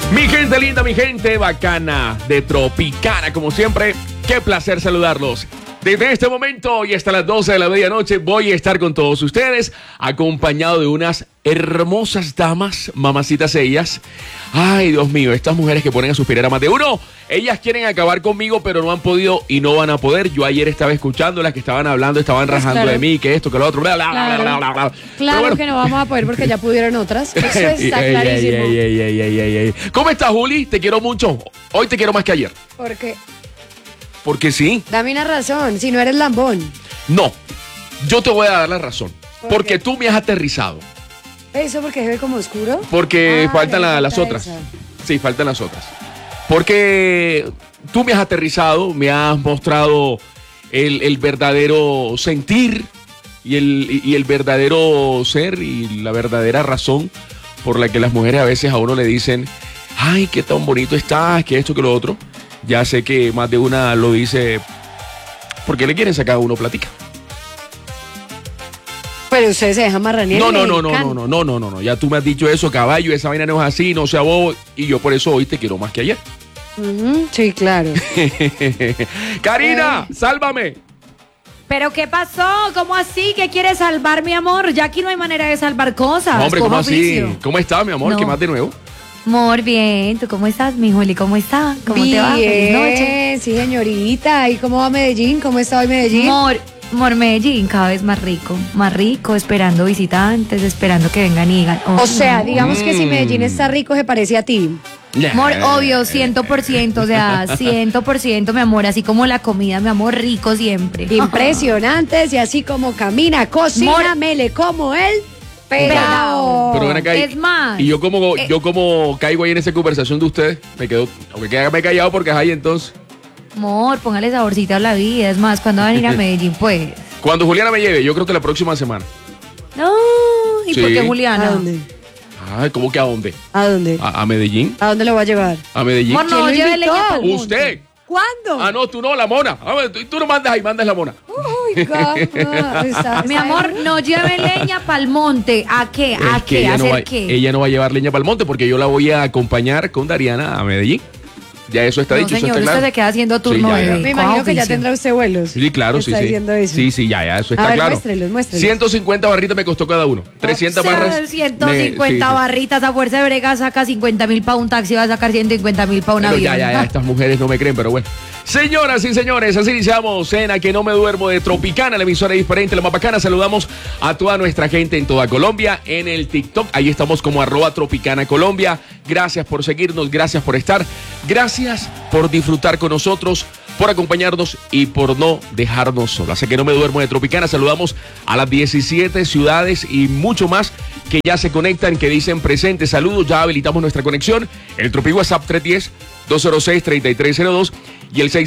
Mi gente linda, mi gente bacana de Tropicana, como siempre, qué placer saludarlos. Desde este momento y hasta las 12 de la medianoche voy a estar con todos ustedes, acompañado de unas hermosas damas, mamacitas ellas. Ay, Dios mío, estas mujeres que ponen a suspirar a más de uno. Ellas quieren acabar conmigo, pero no han podido y no van a poder. Yo ayer estaba escuchándolas que estaban hablando, estaban rajando de mí, que esto, que lo otro, bla, bla, bla, bla, bla, bla. Claro bueno, que no vamos a poder porque ya pudieron otras. Eso está clarísimo. ¿Cómo estás, Juli? Te quiero mucho. Hoy te quiero más que ayer. ¿Por qué? Porque sí. Dame una razón, si no eres lambón. No, yo te voy a dar la razón. Porque tú me has aterrizado. ¿Eso porque se ve como oscuro? Porque faltan las otras. Esa. Sí, faltan las otras. Porque tú me has aterrizado, me has mostrado el verdadero sentir y el verdadero ser y la verdadera razón por la que las mujeres a veces a uno le dicen, ay, qué tan bonito estás, que esto, que lo otro. Ya sé que más de una lo dice porque le quieren sacar a uno platica. Pero ustedes se dejan marranear. No. Ya tú me has dicho eso, caballo, esa vaina no es así, no sea bobo. Y yo por eso hoy te quiero más que ayer. Sí, claro. Karina, sálvame. ¿Pero qué pasó? ¿Cómo así? ¿Qué quieres salvar, mi amor? Ya aquí no hay manera de salvar cosas. No, hombre, ¿cómo así? Oficio. ¿Cómo estás, mi amor? No. ¿Qué más de nuevo? Amor, bien. ¿Tú cómo estás, mi Juli? ¿Cómo está? ¿Cómo te va? Feliz noche. Sí, señorita. ¿Y cómo va Medellín? ¿Cómo está hoy Medellín? Amor, Medellín cada vez más rico, esperando visitantes, esperando que vengan y digan. O sea, digamos que si Medellín está rico, se parece a ti. Amor, obvio, 100%, o sea, 100%, mi amor, así como la comida, mi amor, rico siempre. Impresionantes y así como camina, cocina, mele como él. Pero ven acá. Es más. Y yo como caigo ahí en esa conversación de ustedes, me quedo, aunque quédame callado porque es ahí entonces. Amor, póngale saborcito a la vida. Es más, ¿cuándo van a ir a Medellín, pues? Cuando Juliana me lleve, yo creo que la próxima semana. No, ¿y Sí. por qué Juliana? ¿a dónde? Ay, ¿cómo que a dónde? ¿A dónde? ¿A Medellín? ¿A dónde lo va a llevar? ¿A Medellín? Amor, no, ¿Quién lo llévele invitó? leña pa'l monte. ¿Usted? ¿Cuándo? Ah, no, tú no, la mona. Tú no mandas ahí, mandas la mona. Uy, God. Mi amor, no lleve leña pa'l monte. ¿A qué? ¿A Es que qué? ella no ¿Hacer va, qué? ella no va a llevar leña para el monte porque yo la voy a acompañar con Dariana a Medellín. Ya eso está No, dicho, señor, eso está usted claro. se queda haciendo turno, Sí, ya, bebé. ya. Me imagino que ya Oficio. tendrá usted vuelos. Sí, claro, sí, Está sí. diciendo eso. Sí, ya, eso está A ver, claro. muéstrelos. 150 barritas me costó cada uno. 300 O sea, barras. 150 sí. barritas a fuerza de brega saca 50.000 para un taxi, va a sacar 150.000 para un Pero avión. ya, estas mujeres no me creen, pero bueno. Señoras y señores, así iniciamos Cena que no me duermo de Tropicana, la emisora diferente, la más bacana. Saludamos a toda nuestra gente en toda Colombia, en el TikTok. Ahí estamos como @Tropicana Colombia. Gracias por seguirnos, gracias por estar, gracias por disfrutar con nosotros, por acompañarnos y por no dejarnos solos. Así que no me duermo de Tropicana. Saludamos a las 17 ciudades y mucho más que ya se conectan, que dicen presente. Saludos, ya habilitamos nuestra conexión. El Tropi WhatsApp 310-206-3302 y el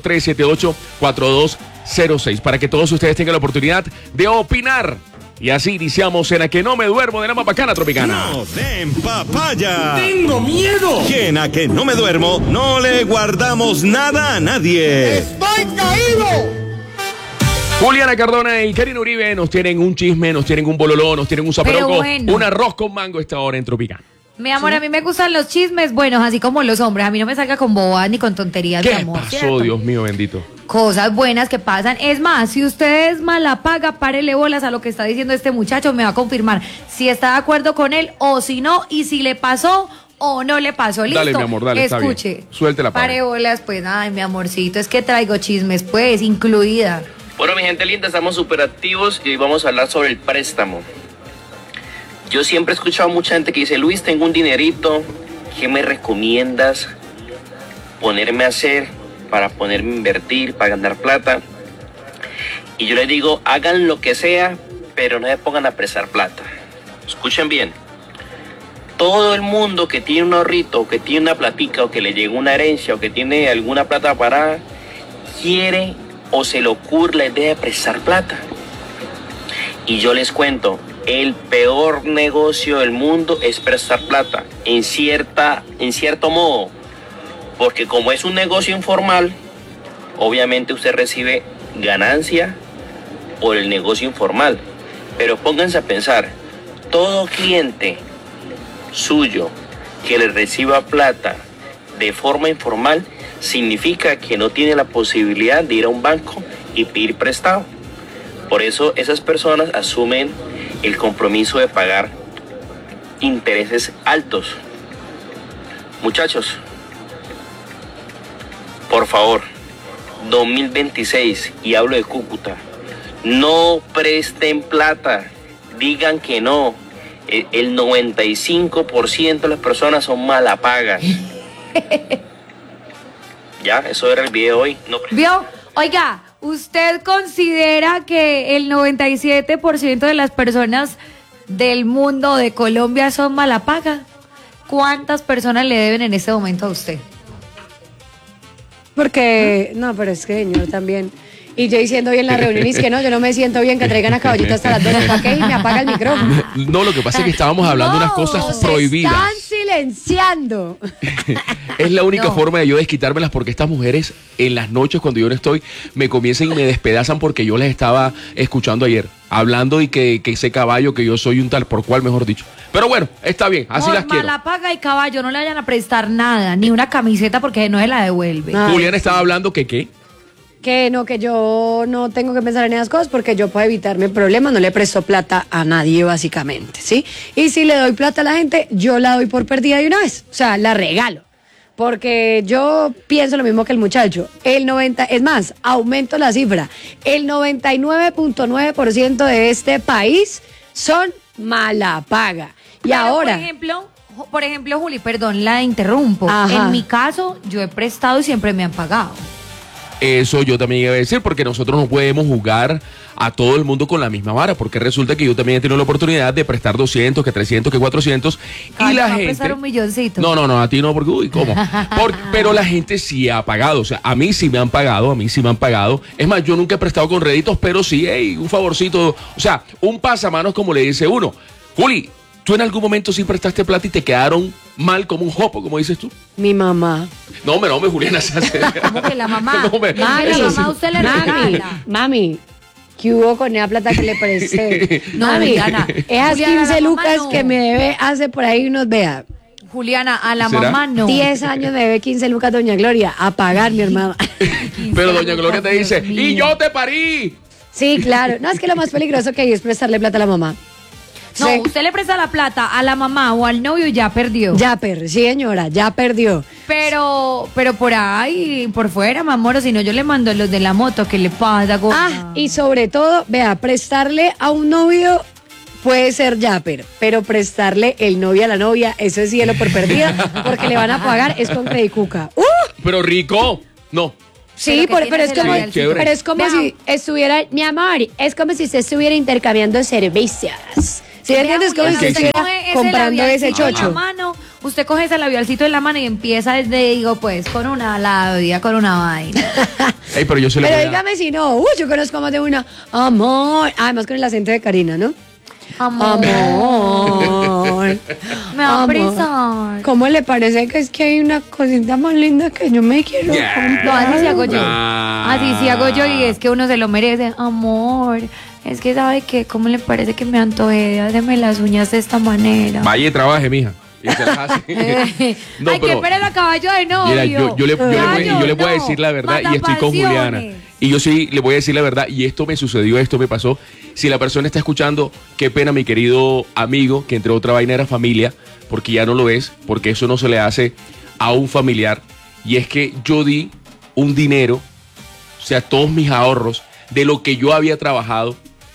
601-378-4206 para que todos ustedes tengan la oportunidad de opinar. Y así iniciamos en la que no me duermo de la más bacana Tropicana. ¡No den papaya! ¡Tengo miedo! Que en a que no me duermo no le guardamos nada a nadie. ¡Estoy caído! Juliana Cardona y Karina Uribe nos tienen un chisme, nos tienen un bololó, nos tienen un zaperoco, bueno. un arroz con mango esta hora en Tropicana. Mi amor, a mí me gustan los chismes buenos, así como los hombres. A mí no me salga con bobadas ni con tonterías de ¿Qué amor. pasó, ¿cierto? Dios mío bendito? Cosas buenas que pasan. Es más, si usted es mala paga, párele bolas a lo que está diciendo este muchacho, me va a confirmar si está de acuerdo con él o si no, y si le pasó o no le pasó. ¿Listo? Dale, mi amor, dale, está bien. Escuche. Suelte la paga. Pare bolas, pues, ay, mi amorcito, es que traigo chismes, pues, incluida. Bueno, mi gente linda, estamos súper activos y hoy vamos a hablar sobre el préstamo. Yo siempre he escuchado a mucha gente que dice, Luis, tengo un dinerito, ¿qué me recomiendas ponerme a hacer para ponerme a invertir, para ganar plata? Y yo les digo, hagan lo que sea, pero no se pongan a prestar plata. Escuchen bien. Todo el mundo que tiene un ahorrito, o que tiene una platica, o que le llegó una herencia, o que tiene alguna plata parada, quiere o se le ocurre la idea de prestar plata. Y yo les cuento, el peor negocio del mundo es prestar plata, en cierto modo, porque como es un negocio informal, obviamente usted recibe ganancia por el negocio informal. Pero pónganse a pensar, todo cliente suyo que le reciba plata de forma informal significa que no tiene la posibilidad de ir a un banco y pedir prestado. Por eso esas personas asumen el compromiso de pagar intereses altos. Muchachos, por favor, 2026, y hablo de Cúcuta, no presten plata, digan que no. El 95% de las personas son malapagas. Ya, eso era el video de hoy. No ¿Vio? Oiga, ¿usted considera que el 97% de las personas del mundo de Colombia son malapagas? ¿Cuántas personas le deben en este momento a usted? Porque, no, pero es que señor también. Y yo diciendo bien en la reunión, y es que no, yo no me siento bien que traigan a Caballito hasta las 2 ¿para qué? Y me apaga el micrófono. No, lo que pasa es que estábamos hablando de unas cosas prohibidas. Están silenciando. Es la única forma de yo desquitármelas, porque estas mujeres en las noches cuando yo no estoy me comienzan y me despedazan porque yo les estaba escuchando ayer, hablando y que ese caballo, que yo soy un tal por cual, mejor dicho. Pero bueno, está bien, así las quiero. Malapaga y caballo, no le vayan a prestar nada, ni una camiseta porque no se la devuelve. Julián estaba hablando que ¿qué? Que no, que yo no tengo que pensar en esas cosas porque yo puedo evitarme problemas, no le presto plata a nadie básicamente, ¿sí? Y si le doy plata a la gente, yo la doy por perdida de una vez, o sea, la regalo. Porque yo pienso lo mismo que el muchacho, es más, aumento la cifra, el 99.9% de este país son malapaga. Y pero ahora... Por ejemplo, Juli, perdón, la interrumpo. Ajá. En mi caso, yo he prestado y siempre me han pagado. Eso yo también iba a decir, porque nosotros no podemos jugar a todo el mundo con la misma vara, porque resulta que yo también he tenido la oportunidad de prestar 200, que 300, que 400, y la va gente... a prestar un milloncito. No, a ti no, porque, uy, ¿cómo? Pero la gente sí ha pagado, o sea, a mí sí me han pagado. Es más, yo nunca he prestado con réditos, pero sí, hey, un favorcito, o sea, un pasamanos, como le dice uno. Juli, ¿tú en algún momento sí prestaste plata y te quedaron mal como un jopo, como dices tú? Mi mamá. No, Juliana. ¿Cómo que la mamá? No, Mami, la mamá usted le regala. Mami, ¿qué hubo con esa plata que le presté? No, Mami, Juliana. esas Juliana, 15 la mamá lucas no. que me debe hace por ahí unos, vea, Juliana, a la ¿Será? mamá no. 10 años me debe 15 lucas doña Gloria, a pagar mi hermana. Pero doña Gloria te dice, Dios ¡y mío. yo te parí! Sí, claro. No, es que lo más peligroso que hay es prestarle plata a la mamá. No, Sí. usted le presta la plata a la mamá o al novio y ya perdió. Sí, señora, ya perdió. Pero por ahí, por fuera, mi amor, o si no yo le mando los de la moto, ¿qué le pasa, gorda? Ah, y sobre todo, vea, prestarle a un novio puede ser yapper, pero prestarle el novio a la novia, eso es cielo por perdida, porque le van a pagar, es con Credicuca. Pero rico, no. Sí, Pero que pero es tienes como, el labialcito. Chévere. pero es como Vea. si estuviera, mi amor, es como si usted estuviera intercambiando servicios. ¿Sí me entiendes? Como si Julián, usted usted estuviera coge ese comprando ese labialcito en la chocho. mano, usted coge ese labialcito en la mano y empieza desde, digo, pues, con una labia, con una vaina. Ey, pero yo se le Pero voy a- dígame si no, yo conozco más de una, amor, además con el acento de Karina, ¿no? Amor. Amor. Me va a Amor. prestar. ¿Cómo le parece que es que hay una cosita más linda que yo me quiero Yeah. comprar? No, así sí hago yo. Ah. Así sí hago yo y es que uno se lo merece. Amor, es que sabe que, ¿cómo le parece que me antojé? Hágame las uñas de esta manera. Vaya y trabaje, mija. Y se las hace. No, Ay, que pero- espere la caballo de novio. Mira, yo le voy a decir la verdad y estoy con Juliana. Matapasiones. Y yo sí le voy a decir la verdad y esto me sucedió, esto me pasó. Si la persona está escuchando, qué pena, mi querido amigo, que entre otra vaina era familia, porque ya no lo es, porque eso no se le hace a un familiar. Y es que yo di un dinero, o sea, todos mis ahorros de lo que yo había trabajado,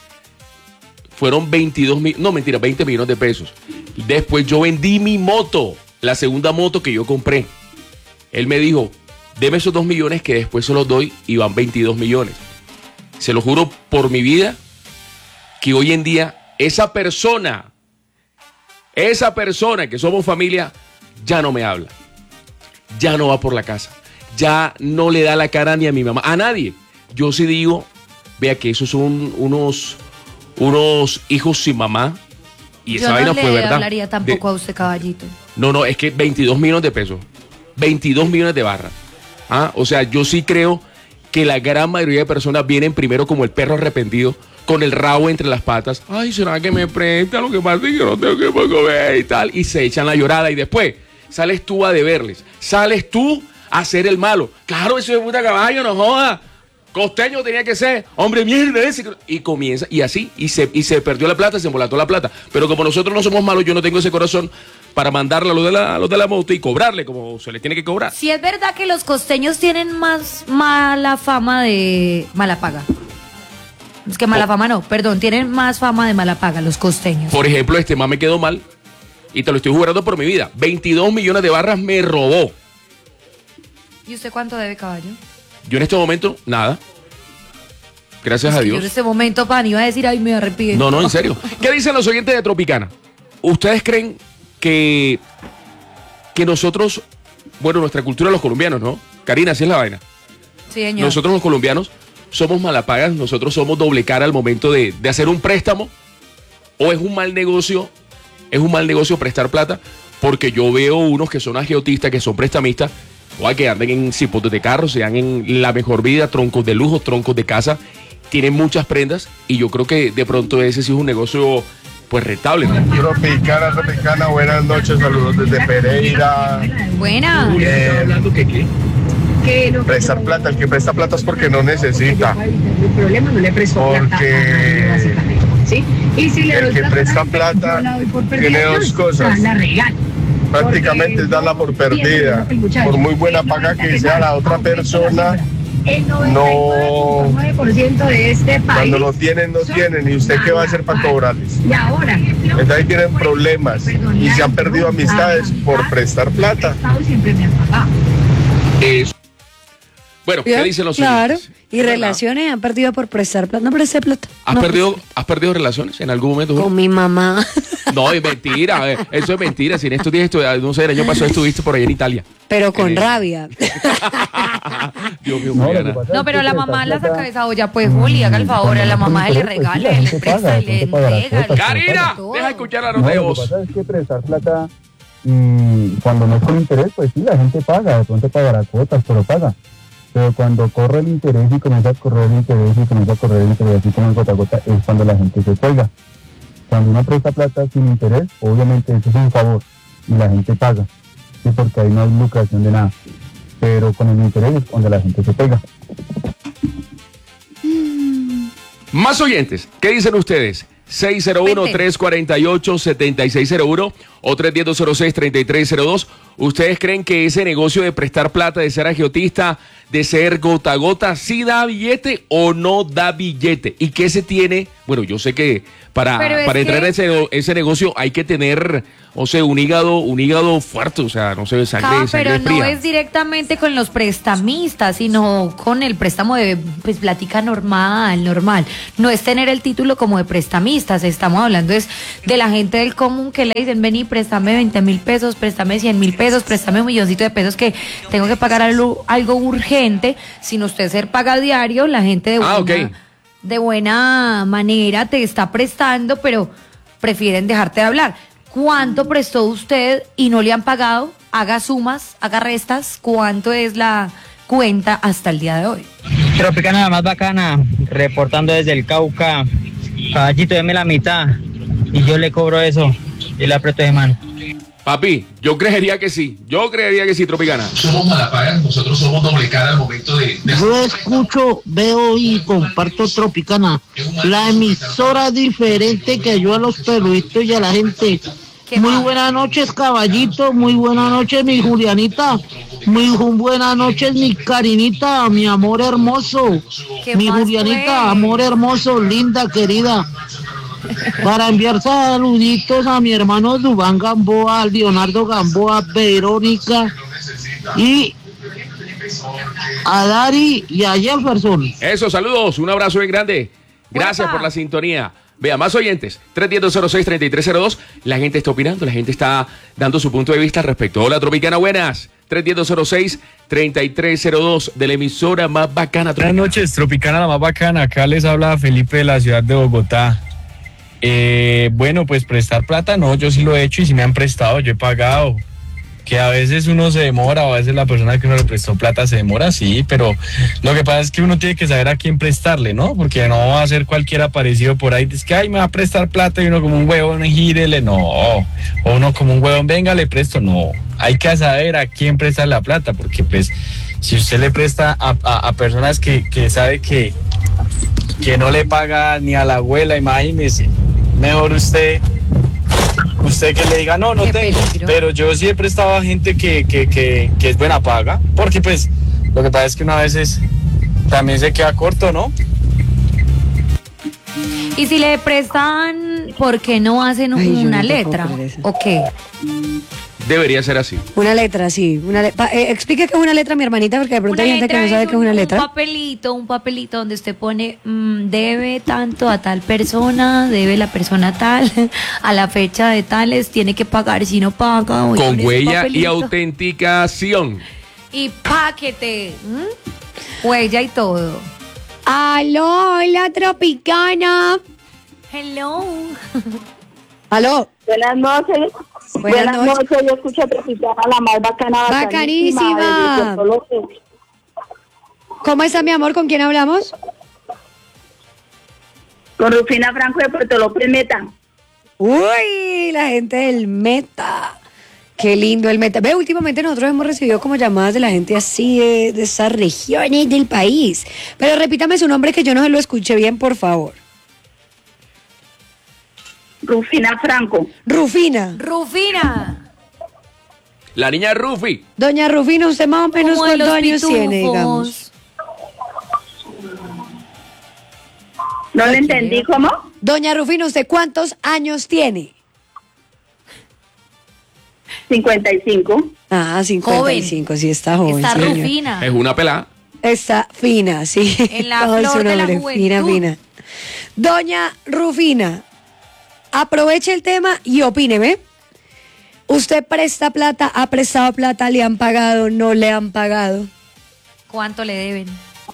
fueron 20 millones de pesos. Después yo vendí mi moto, la segunda moto que yo compré. Él me dijo, deme esos 2 millones que después se los doy y van 22 millones. Se lo juro por mi vida que hoy en día esa persona que somos familia, ya no me habla. Ya no va por la casa. Ya no le da la cara ni a mi mamá, a nadie. Yo sí digo, vea que esos son unos hijos sin mamá. Y esa Yo vaina no fue le verdad. hablaría tampoco a usted, caballito. No, es que 22 millones de pesos. 22 millones de barras. O sea, yo sí creo que la gran mayoría de personas vienen primero como el perro arrepentido, con el rabo entre las patas. Ay, ¿será que me presta? Lo que pasa es que no tengo que comer y tal. Y se echan la llorada y después sales tú a deberles, sales tú a hacer el malo. Claro, eso es puta caballo, no joda. Costeño tenía que ser, hombre, mierda ese. Y comienza, y así, y se perdió la plata, se embolató la plata. Pero como nosotros no somos malos, yo no tengo ese corazón para mandarle a los de la moto y cobrarle como se le tiene que cobrar. Si es verdad que los costeños tienen más mala fama de mala paga. Es que mala fama no, perdón, tienen más fama de mala paga los costeños. Por ejemplo, este más me quedó mal, y te lo estoy jurando por mi vida. 22 millones de barras me robó. ¿Y usted cuánto debe, caballo? Yo en este momento, nada. Gracias Es a que Dios. Yo en este momento, pan, iba a decir, ay, me arrepiento. No, en serio. ¿Qué dicen los oyentes de Tropicana? ¿Ustedes creen que nosotros, bueno, nuestra cultura de los colombianos, ¿no? Karina, así es la vaina. Sí, señor. Nosotros los colombianos somos malapagas, nosotros somos doble cara al momento de hacer un préstamo, o es un mal negocio prestar plata, porque yo veo unos que son agiotistas, que son prestamistas, o que andan en cipotes de carros, se dan en la mejor vida, troncos de lujo, troncos de casa, tienen muchas prendas, y yo creo que de pronto ese sí es un negocio pues rentable, ¿no? Tropicana, buenas noches, saludos desde Pereira. Buena. Prestar plata, el que presta plata es porque no necesita. Porque el que presta plata tiene dos cosas. Prácticamente es darla por perdida. Por muy buena paga que sea la otra persona, no, cuando lo tienen, no tienen. ¿Y usted qué va a hacer para cobrarles? Entonces ahí tienen problemas y se han perdido amistades por prestar plata. Bueno, ¿qué dicen los Claro, oyentes? y relaciones han perdido por prestar plata. No presté plata. ¿Has perdido relaciones en algún momento? Con mi mamá. No, es mentira, eso es mentira. Si en estos días, no sé, el año pasado estuviste por allá en Italia. Pero con rabia. Dios mío, Juliana. No, pero la mamá la saca de esa olla, pues, Juli, haga el favor, a la mamá le regale, le presta, le entrega. Karina, deja escuchar la nota de voz. Lo que pasa es que prestar plata, cuando no es con interés, pues sí, la gente paga, de pronto pagará cuotas, pero paga. Pero cuando corre el interés y comienza a correr el interés y comienza a correr el interés, así como el gota a gota, es cuando la gente se cuelga. Cuando uno presta plata sin interés, obviamente eso es un favor y la gente paga, sí, porque ahí no hay lucración de nada. Pero con el interés es cuando la gente se pega. Más oyentes, ¿qué dicen ustedes? 601-348-7601 o 310-206-3302. ¿Ustedes creen que ese negocio de prestar plata, de ser agiotista, de ser gota a gota, sí da billete o no da billete? ¿Y qué se tiene? Bueno, yo sé que para entrar en ese negocio hay que tener, o sea, un hígado fuerte, o sea, no sé, sangre pero fría. no es directamente con los prestamistas, sino con el préstamo de pues plática normal. No es tener el título como de prestamistas, estamos hablando es de la gente del común que le dicen, vení, préstame 20,000 pesos, préstame 100,000 pesos, préstame un milloncito de pesos que tengo que pagar algo urgente, sin usted ser paga diario, la gente de buena manera te está prestando, pero prefieren dejarte de hablar. ¿Cuánto prestó usted y no le han pagado? Haga sumas, haga restas. ¿Cuánto es la cuenta hasta el día de hoy? Tropicana, la más bacana, reportando desde el Cauca. Caballito, deme la mitad y yo le cobro eso y le aprieto de mano. Papi, yo creería que sí, Tropicana. Somos malapagas, nosotros somos doble cara al momento de... Yo escucho, veo y comparto Tropicana, la emisora diferente que ayuda a los peluditos y a la gente. Muy buenas noches, caballito, muy buenas noches, mi Julianita, muy buenas noches, mi Karinita, mi amor hermoso, mi Julianita, amor hermoso, linda, querida. Para enviar saluditos a mi hermano Dubán Gamboa, Leonardo Gamboa, Verónica y a Dari y a Jefferson. Eso, saludos, un abrazo bien grande. Gracias por la sintonía. Vea, más oyentes, 310-206-3302. La gente está opinando, la gente está dando su punto de vista respecto. Hola, Tropicana, buenas. 310-206-3302 de la emisora más bacana. Buenas noches, Tropicana, la más bacana. Acá les habla Felipe de la ciudad de Bogotá. Bueno, pues prestar plata, no, yo sí lo he hecho y sí me han prestado, yo he pagado. Que a veces uno se demora, o a veces la persona que uno le prestó plata se demora, sí, pero lo que pasa es que uno tiene que saber a quién prestarle, ¿no? Porque no va a ser cualquier aparecido por ahí, es que, ay, me va a prestar plata y uno como un huevón, gírele, no. O uno como un huevón, venga, le presto, no. hay que saber a quién prestar la plata, porque pues si usted le presta a personas que sabe que no le paga ni a la abuela, imagínese, mejor usted que le diga no tengo, pero yo sí he prestado a gente que es buena paga, porque pues lo que pasa es que una vez también se queda corto, ¿no? Y si le prestan, ¿por qué no hacen una letra? ¿O qué? Debería ser así. Una letra, sí. Explique qué es una letra, mi hermanita, porque de pronto hay gente que no sabe qué es una letra. Un papelito donde usted pone debe tanto a tal persona, debe la persona tal, a la fecha de tales, tiene que pagar, si no paga. Con huella y autenticación. Y paquete. Huella y todo. Aló, hola Tropicana. Hello. Aló. Buenas noches. Buenas noches. Yo escucho Tropicana, la más bacana. Bacanísima. ¿Cómo está, mi amor? ¿Con quién hablamos? Con Rufina Franco de Puerto López Meta. Uy, la gente del Meta. Qué lindo el Meta. Ve, últimamente nosotros hemos recibido como llamadas de la gente así de esas regiones del país. Pero repítame su nombre que yo no se lo escuché bien, por favor. Rufina Franco. Rufina. La niña Rufi. Doña Rufina, usted más o menos cuántos años tiene, digamos. No le entendí, ¿cómo? Doña Rufina, ¿usted cuántos años tiene? 55. Ah, 55, joven. Sí está joven. Está señor. Rufina. Es una pelada. Está fina, sí. En la flor de la juventud. Fina. Doña Rufina, aproveche el tema y opíneme. ¿Usted presta plata, ha prestado plata, le han pagado, no le han pagado? ¿Cuánto le deben?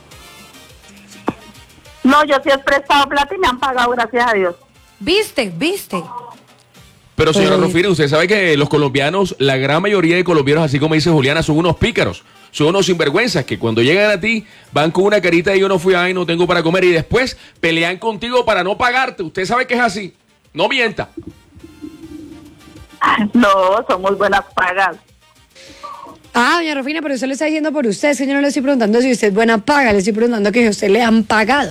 No, yo sí he prestado plata y me han pagado, gracias a Dios. ¿Viste? Pero señora Rufina, usted sabe que los colombianos, la gran mayoría de colombianos, así como dice Juliana, son unos pícaros, son unos sinvergüenzas que cuando llegan a ti van con una carita de yo no fui, ay, no tengo para comer, y después pelean contigo para no pagarte. Usted sabe que es así, no mienta. No, son muy buenas pagas. Ah, doña Rufina, pero usted lo está diciendo por usted, es que yo no le estoy preguntando si usted es buena paga, le estoy preguntando que si a usted le han pagado.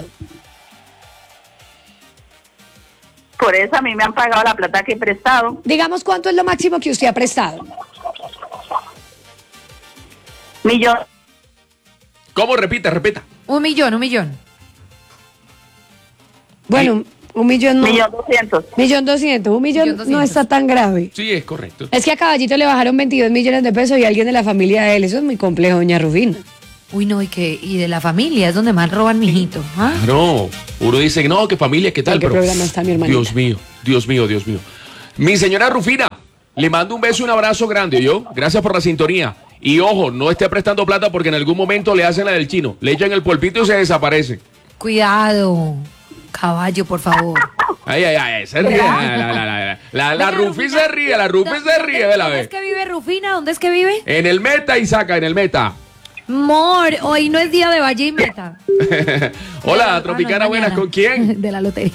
Por eso a mí me han pagado la plata que he prestado. Digamos, ¿cuánto es lo máximo que usted ha prestado? 1.000.000. ¿Cómo? Repita. 1.000.000. Bueno, 1.000.000 no. 1.200.000. 1.200.000. 1.000.000 no está tan grave. Sí, es correcto. Es que a Caballito le bajaron 22 millones de pesos y a alguien de la familia de él. Eso es muy complejo, doña Rufina. Uy, no, y de la familia es donde más roban, mijito. ¿Ah? No, uno dice, no, que familia, ¿qué tal? ¿En qué Pero, programa está mi hermanita? Dios mío. Mi señora Rufina, le mando un beso y un abrazo grande, ¿yo? Gracias por la sintonía. Y ojo, no esté prestando plata porque en algún momento le hacen la del chino. Le echan el polpito y se desaparece. Cuidado, caballo, por favor. Ay, se ríe. La Rufi se ríe, vela, ¿Dónde es que vive Rufina? ¿Dónde es que vive? En el Meta, Isaca, en el Meta. Mor, hoy no es día de Valle y Meta. Hola, Tropicana, buenas, ¿con quién? De la lotería.